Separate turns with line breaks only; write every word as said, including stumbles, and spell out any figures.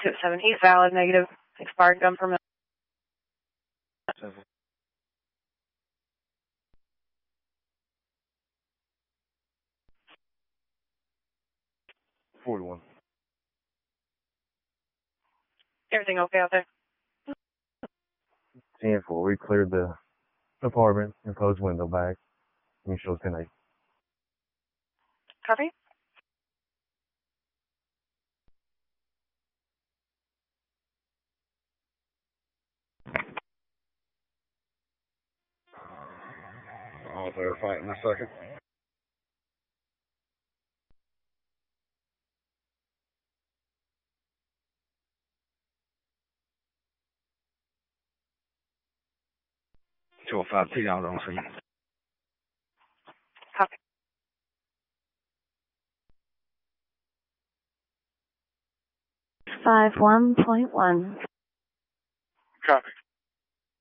two seven, he's valid, negative, expired gun permit.
forty-one.
Everything okay out there?
ten four, we cleared the apartment and closed window back. You show ten eight.
Copy?
I'll verify it in a second. two oh five T out on scene.
Copy.
Five one point one.
Copy.